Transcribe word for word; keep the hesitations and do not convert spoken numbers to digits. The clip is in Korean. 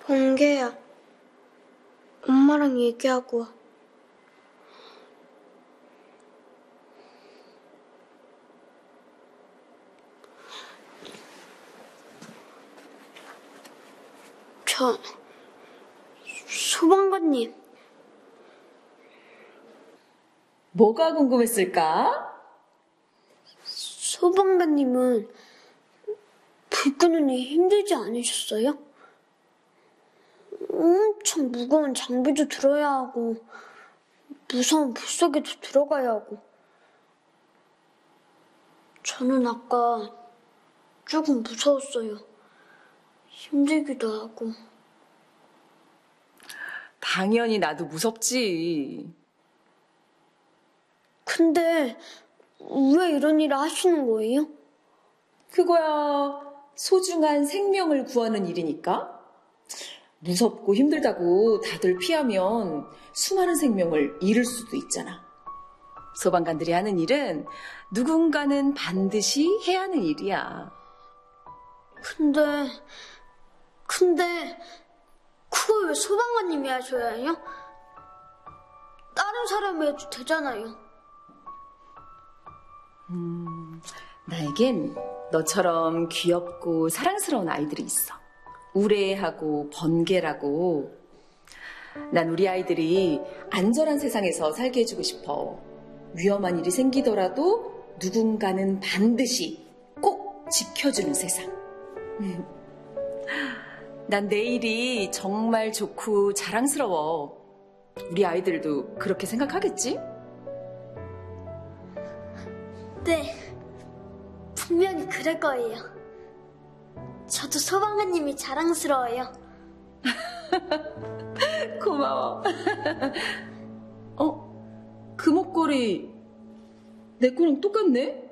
번개야, 엄마랑 얘기하고 와. 저, 소방관님. 뭐가 궁금했을까? 소방관님은 불 끄느니 힘들지 않으셨어요? 엄청 무거운 장비도 들어야 하고 무서운 불속에도 들어가야 하고. 저는 아까 조금 무서웠어요. 힘들기도 하고. 당연히 나도 무섭지. 근데 왜 이런 일을 하시는 거예요? 그거야 소중한 생명을 구하는 일이니까. 무섭고 힘들다고 다들 피하면 수많은 생명을 잃을 수도 있잖아. 소방관들이 하는 일은 누군가는 반드시 해야 하는 일이야. 근데, 근데 그걸 왜 소방관님이 하셔야 해요? 다른 사람이 해도 되잖아요. 음, 나에겐 너처럼 귀엽고 사랑스러운 아이들이 있어. 우레하고 번개라고. 난 우리 아이들이 안전한 세상에서 살게 해주고 싶어. 위험한 일이 생기더라도 누군가는 반드시 꼭 지켜주는 세상. 난 내일이 정말 좋고 자랑스러워. 우리 아이들도 그렇게 생각하겠지? 네, 분명히 그럴 거예요. 저도 소방관님이 자랑스러워요. 고마워. 어? 그 목걸이 내 거랑 똑같네?